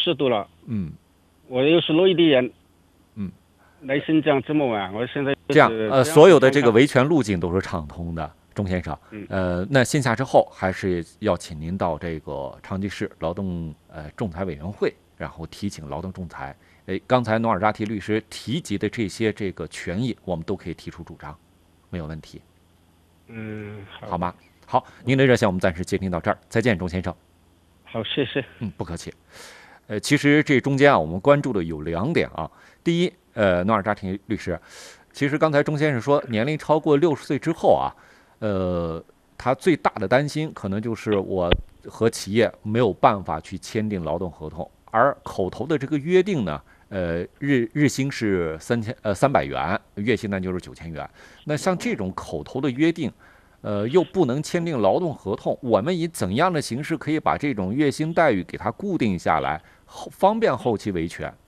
60度了。我又是内地人。来新疆这么晚，我现在这样所有的这个维权路径都是畅通的，钟先生。那线下之后还是要请您到这个长吉市劳动仲裁委员会，然后提请劳动仲裁。刚才努尔扎提律师提及的这些这个权益，我们都可以提出主张，没有问题。好吗？好，您的热线我们暂时接听到这儿，再见，钟先生。 好，谢谢。 不客气。其实这中间啊，我们关注的有2点啊。第一，努尔扎提律师，其实刚才钟先生说，年龄超过60岁之后啊，他最大的担心可能就是我和企业没有办法去签订劳动合同，而口头的这个约定呢，日薪是300元，月薪呢就是9000元。那像这种口头的约定，又不能签订劳动合同，我们以怎样的形式可以把这种月薪待遇给它固定下来，方便后期维权？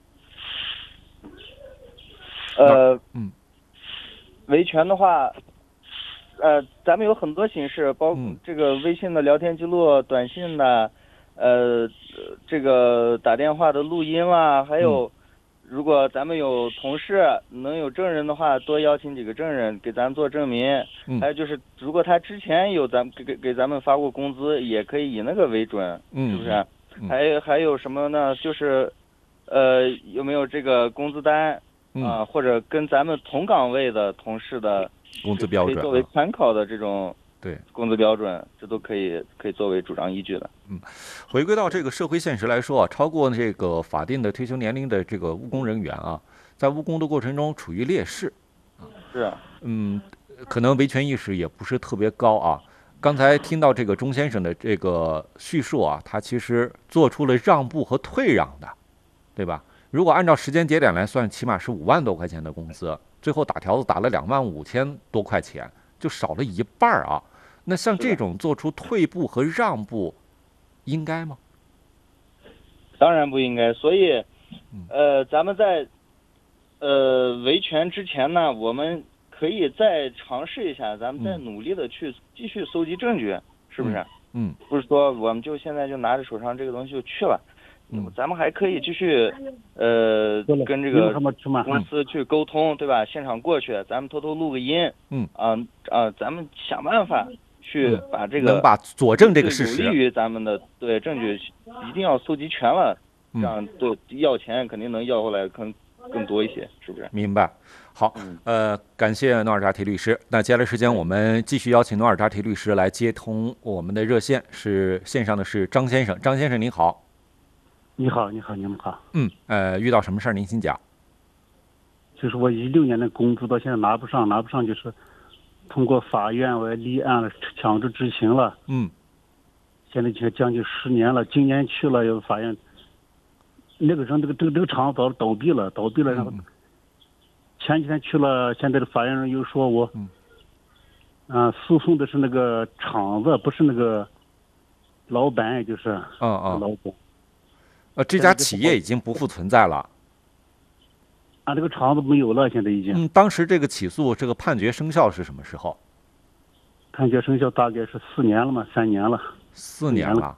维权的话，咱们有很多形式，包括这个微信的聊天记录、短信的，这个打电话的录音啦，还有，如果咱们有同事能有证人的话，多邀请几个证人给咱做证明。还有就是，如果他之前有给咱们发过工资，也可以以那个为准，是不是？还有什么呢？就是，有没有这个工资单？或者跟咱们同岗位的同事的工资标准， 可以作为参考的这种对工资标准，这都可以作为主张依据的。 回归到这个社会现实来说啊，超过这个法定的退休年龄的这个务工人员啊，在务工的过程中处于劣势是可能维权意识也不是特别高啊。刚才听到这个钟先生的这个叙述啊，他其实做出了让步和退让的，对吧？如果按照时间节点来算，起码是5万多块钱的工资，最后打条子打了25000多块钱，就少了一半啊。那像这种做出退步和让步，应该吗？ 当然不应该。所以，咱们在维权之前呢，我们可以再尝试一下，咱们再努力的去继续搜集证据，是不是？不是说我们就现在就拿着手上这个东西就去了。咱们还可以继续，跟这个公司去沟通，对吧？现场过去，咱们偷偷录个音，咱们想办法去把这个能把佐证这个事实， 有利于咱们的证据，一定要搜集全了，这样对要钱肯定能要回来更多一些，是不是？ 明白。好，感谢努尔扎提律师。那接下来时间我们继续邀请努尔扎提律师来接通我们的热线，是线上的是张先生。张先生您好。 你好，你们好。 遇到什么事儿您请讲。 就是我16年的工资到现在拿不上，就是通过法院我也立案了，强制执行了。现在就将近10年了，今年去了有法院，那个人这个厂早倒闭了，然后前几天去了，现在的法院人又说我，诉讼的是那个厂子，不是那个老板，也就是老板。 这家企业已经不复存在了， 这个厂子没有了，现在已经。 当时这个起诉这个判决生效是什么时候？ 判决生效大概是4年了嘛，3年了。 4年了，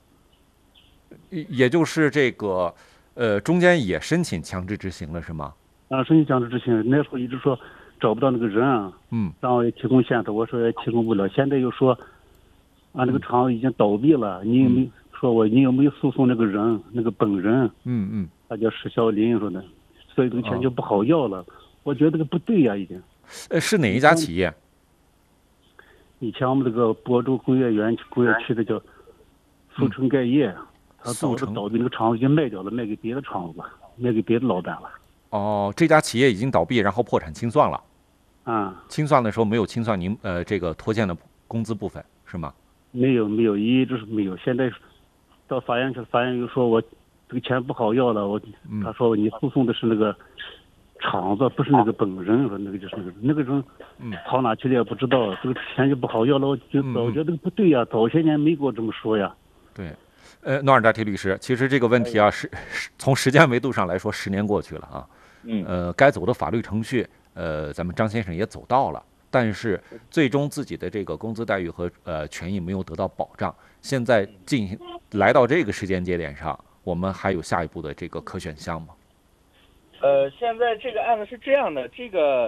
也就是这个中间也申请强制执行了是吗？ 申请强制执行，那时候一直说找不到那个人，然后也提供线索，我说也提供不了，现在又说那个厂子已经倒闭了，你有没有？说你有没有诉讼那个人，那个本人？他叫石小林说的，所以这个钱就不好要了。我觉得这个不对呀，已经。 是哪一家企业？ 以前我们这个亳州工业区的叫速成盖业，他倒闭那个厂子已经卖掉了，卖给别的厂子，卖给别的老板了。 这家企业已经倒闭，然后破产清算了。清算的时候没有清算您这个拖欠的工资部分是吗？ 没有，一直是没有。现在到法院去，法院又说我这个钱不好要了，他说你诉讼的是那个厂子，不是那个本人，说那个就是那个人，跑哪去了也不知道，这个钱就不好要了。我觉得不对呀，早些年没给我这么说呀。 对，努尔扎提律师，其实这个问题啊，是从时间维度上来说，10年过去了啊，该走的法律程序，咱们张先生也走到了。但是最终自己的这个工资待遇和权益没有得到保障，现在来到这个时间节点上， 我们还有下一步的这个可选项吗？ 现在这个案子是这样的，这个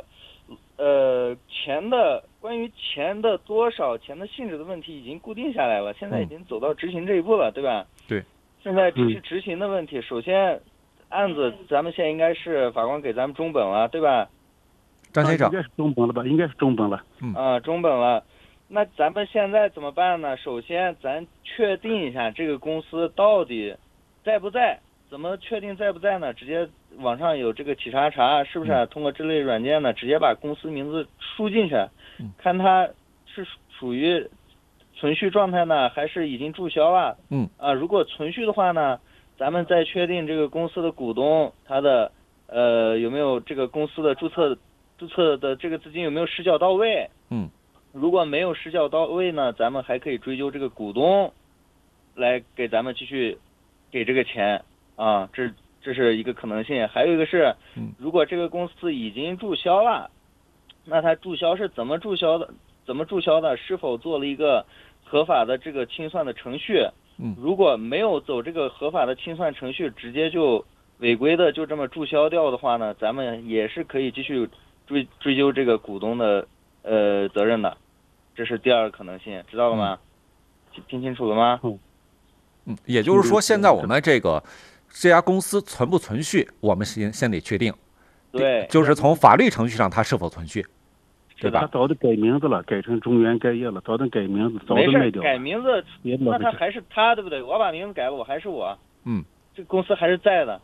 关于钱的多少、钱的性质的问题已经固定下来了，现在已经走到执行这一步了，对吧？ 对。 现在只是执行的问题。首先，案子咱们现在应该是法官给咱们中本了，对吧？ 张先生， 应该是中本了吧？应该是中本了。 中本了。那咱们现在怎么办呢？首先，咱确定一下这个公司到底在不在？怎么确定在不在呢？直接网上有这个企查，是不是？通过这类软件呢，直接把公司名字输进去，看它是属于存续状态呢，还是已经注销了？如果存续的话呢，咱们再确定这个公司的股东他的有没有这个公司的注册的这个资金有没有失缴到位？如果没有失缴到位呢，咱们还可以追究这个股东来给咱们继续给这个钱啊，这是一个可能性。还有一个是，如果这个公司已经注销了，那它注销是怎么注销的？是否做了一个合法的这个清算的程序？如果没有走这个合法的清算程序，直接就违规的就这么注销掉的话呢，咱们也是可以继续追究这个股东的责任的。这是第二个可能性，知道了吗？听清楚了吗？ 也就是说，现在我们这家公司存不存续，我们先得确定。 对， 就是从法律程序上它是否存续，对吧？ 他早都改名字了，改成中原盖业了，早都改名字，早都卖掉了。 改名字，那他还是他，对不对？我把名字改了，我还是我。这个公司还是在的。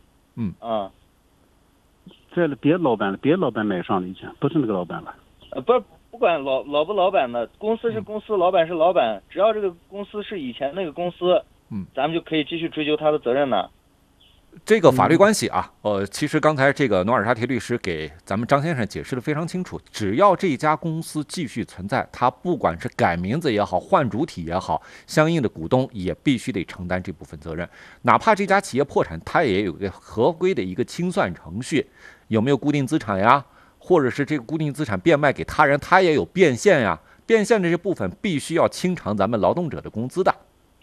在了，别老板买上了，以前不是那个老板了。 不管老不老板的，公司是公司，老板是老板，只要这个公司是以前那个公司，咱们就可以继续追究他的责任了。 这个法律关系啊，其实刚才这个努尔扎提律师给咱们张先生解释的非常清楚。只要这家公司继续存在，他不管是改名字也好，换主体也好，相应的股东也必须得承担这部分责任。哪怕这家企业破产，他也有个合规的一个清算程序，有没有固定资产呀，或者是这个固定资产变卖给他人，他也有变现呀。变现这些部分必须要清偿咱们劳动者的工资的。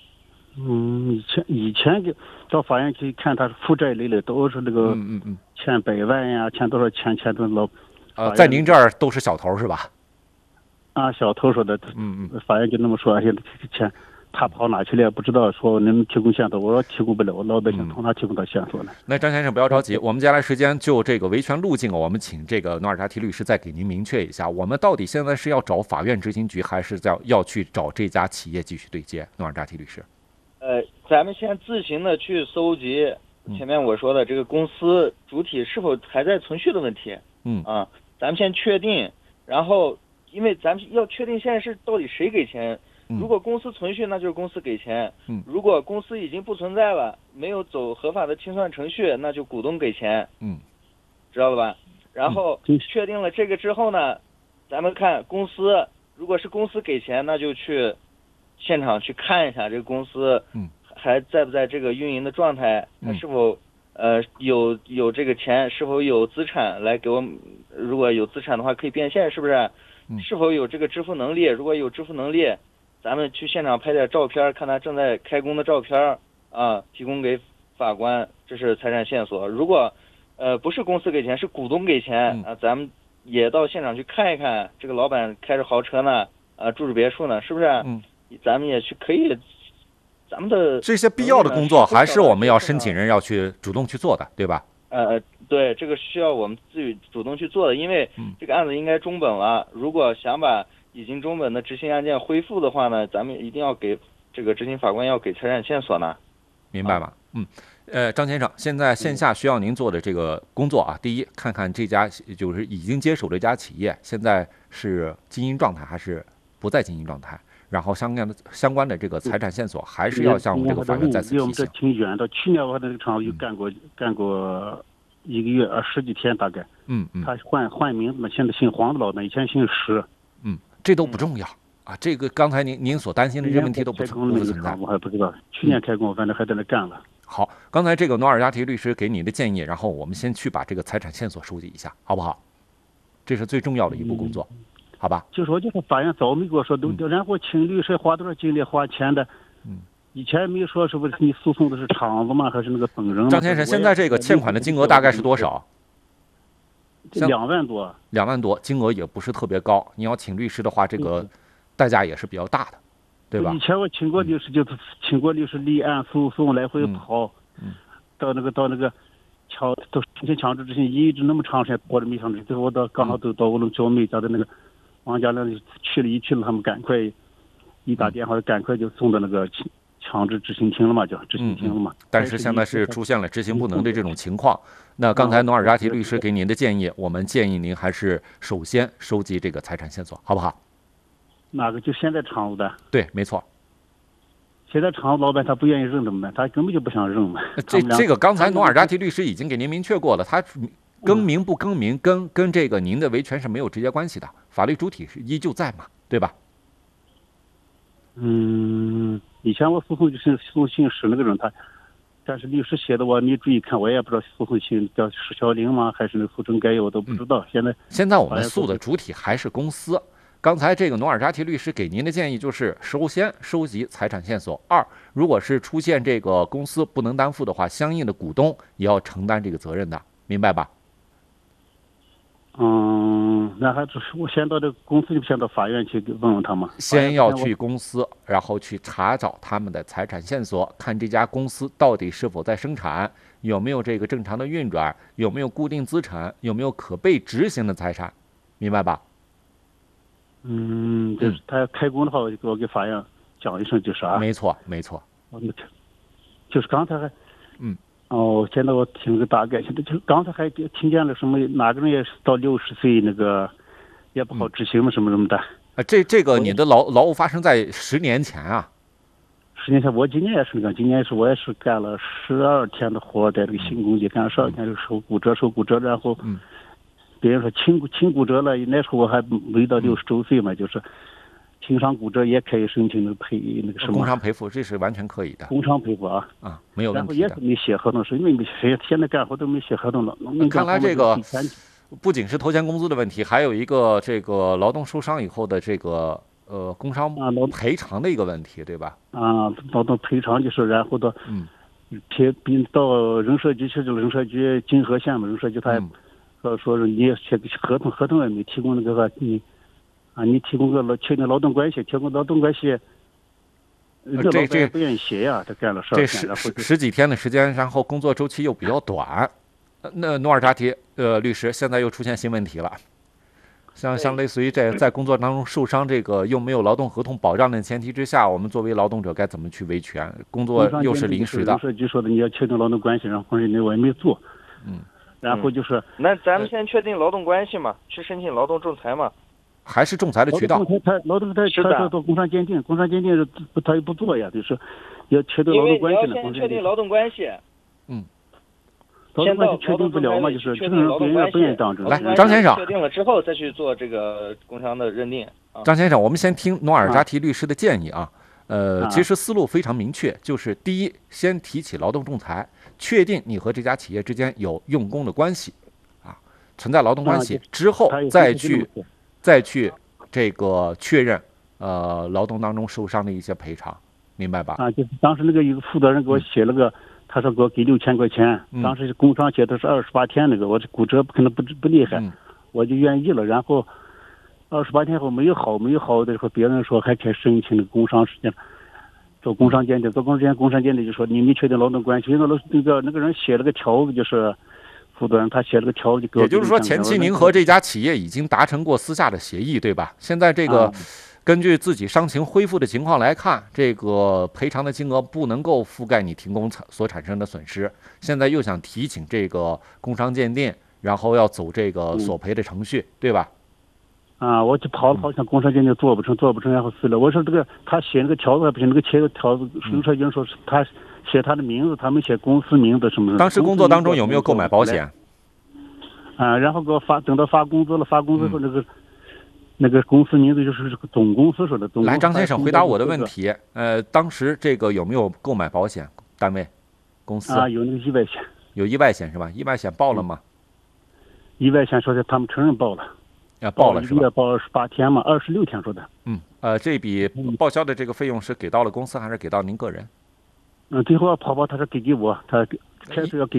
以前到法院去看，他是负债累累，都是那个欠100万呀，欠多少钱都老。 在您这儿都是小头是吧？ 小头说的，法院就那么说，而且这个钱他跑哪去了也不知道，说能提供线索，我说提供不了，我老百姓从哪提供到线索呢？ 那张先生不要着急，我们接下来时间就这个维权路径，我们请这个努尔扎提律师再给您明确一下，我们到底现在是要找法院执行局，还是要去找这家企业继续对接？努尔扎提律师。 咱们先自行的去搜集前面我说的这个公司主体是否还在存续的问题。咱们先确定，然后因为咱们要确定现在是到底谁给钱。如果公司存续，那就是公司给钱。如果公司已经不存在了，没有走合法的清算程序，那就股东给钱。知道了吧？然后确定了这个之后呢，咱们看公司，如果是公司给钱，那就去现场去看一下这个公司还在不在这个运营的状态，它是否有这个钱，是否有资产来给我们，如果有资产的话可以变现，是不是？是否有这个支付能力？如果有支付能力，咱们去现场拍点照片，看他正在开工的照片提供给法官，这是财产线索。如果不是公司给钱，是股东给钱咱们也到现场去看一看，这个老板开着豪车呢，住着别墅呢，是不是？咱们也去可以，咱们的这些必要的工作还是我们要申请人要去主动去做的，对吧？ 对，这个需要我们自己主动去做的，因为这个案子应该中本了。如果想把已经中本的执行案件恢复的话呢，咱们一定要给这个执行法官要给财产线索呢。 明白吗？张先生，现在线下需要您做的这个工作啊，第一，看看这家就是已经接手这家企业现在是经营状态还是不在经营状态，然后相关的这个财产线索还是要向我们这个法院再次提醒。 离我们这挺远的，去年我在那个厂子就干过1个月10几天大概。他换名字嘛，现在姓黄的老板，以前姓石。 这都不重要啊，这个刚才您所担心的这些问题都不存在。 我还不知道，去年开工，反正还在那干了。 好，刚才这个努尔扎提律师给你的建议，然后我们先去把这个财产线索收集一下，好不好？这是最重要的一步工作，好吧？ 就是法院早没跟我说，然后请律师花多少精力花钱的， 以前没说是不是你诉讼的是厂子吗？还是那个本人？ 张先生，现在这个欠款的金额大概是多少 ？2万多。 2万多，金额也不是特别高。你要请律师的话，这个代价也是比较大的，对吧？ 以前我请过律师，就是请过律师立案诉讼来回跑，到那个都申请强制执行，一直那么长时间拖着没上去，最后我刚好到我们小妹家的那个王家那里去了，他们赶快一打电话，赶快就送到那个强制执行厅了嘛，就执行厅了嘛。 但是现在是出现了执行不能的这种情况。那刚才努尔扎提律师给您的建议，我们建议您还是首先收集这个财产线索，好不好？ 哪个？就现在厂子的？ 对，没错。 现在厂子老板他不愿意认怎么办？他根本就不想认嘛。 这个刚才努尔扎提律师已经给您明确过了，他更名不更名跟这个您的维权是没有直接关系的，法律主体是依旧在嘛，对吧？ 以前我诉讼就是诉讼信使那个人但是律师写的我没注意看，我也不知道诉讼信叫史小玲吗？还是那诉讼概要我都不知道。现在我们诉的主体还是公司。刚才这个努尔扎提律师给您的建议就是，首先收集财产线索；2，如果是出现这个公司不能担负的话，相应的股东也要承担这个责任的，明白吧？ 那还就是我先到这个公司，就先到法院去问问他嘛。 先要去公司，然后去查找他们的财产线索，看这家公司到底是否在生产，有没有这个正常的运转，有没有固定资产，有没有可被执行的财产，明白吧？ 就是他要开工的话，我给法院讲一声就是啊。 没错。 就是刚才还现在我听个大概，现在就刚才还听见了什么哪个人也是到60岁那个也不好执行什么的。 这个你的劳务发生在10年前啊 ？10年前我今年也是那个，今年我也是干了12天的活，在这个新工地干12天就手骨折，然后别人说轻骨折了，那时候我还没到60周岁嘛，就是轻伤骨折也可以申请那个什么工伤赔付，这是完全可以的。 工伤赔付啊， 没有问题的。 然后也是没写合同，是因为现在干活都没写合同了。 看来这个不仅是头前工资的问题，还有一个这个劳动受伤以后的这个工伤赔偿的一个问题，对吧？ 劳动赔偿就是，然后到到人社局去，就人社局金河县嘛，人社局他说是你写合同也没提供那个你提供个确定劳动关系，这不愿意写呀，他干了12天，然后十几天的时间，然后工作周期又比较短。那努尔扎提律师现在又出现新问题了，像类似于在工作当中受伤，这个又没有劳动合同保障的前提之下，我们作为劳动者该怎么去维权？工作又是临时的。 社局说的你要确定劳动关系，然后我也没做。然后就是， 那咱们先确定劳动关系嘛，去申请劳动仲裁嘛。 还是仲裁的渠道。 劳动他做工伤鉴定，工伤鉴定他也不做呀，就是要确定劳动关系呢。 因为你要先确定劳动关系。 劳动关系确定不了嘛，就是这个人不愿意当这个。 来，张先生， 确定了之后再去做这个工伤的认定。 张先生，我们先听努尔扎提律师的建议啊。其实思路非常明确，就是第一，先提起劳动仲裁，确定你和这家企业之间有用工的关系，存在劳动关系之后，再去这个确认劳动当中受伤的一些赔偿，明白吧？ 就是当时那个一个负责人给我写了个，他说给我给6000块钱，当时工伤写的是28天那个，我这骨折可能不厉害，我就愿意了，然后28天后没有好的时候，别人说还可以申请那个工伤时间，做工伤鉴定，工伤鉴定就说你没确定劳动关系，那个人写了个条子，就是负责人他写了个条子， 也就是说前期您和这家企业已经达成过私下的协议，对吧？现在这个根据自己伤情恢复的情况来看，这个赔偿的金额不能够覆盖你停工所产生的损失，现在又想提请这个工伤鉴定，然后要走这个索赔的程序，对吧？ 我就跑了，像工伤鉴定做不成，然后死了。我说这个他写那个条子还不行，那个写的条子，人社局说是他写他的名字，他没写公司名字什么的。 当时工作当中有没有购买保险？ 然后给我等到发工资了，后那个公司名字就是这个总公司说的。 来，张先生回答我的问题。当时这个有没有购买保险？单位、公司有那个意外险。 有意外险是吧？意外险报了吗？ 意外险说的他们承认报了。 报了是吧？ 报28天嘛，26天说的。 这笔报销的这个费用是给到了公司还是给到您个人？ 最后跑他说给我，他开始要给。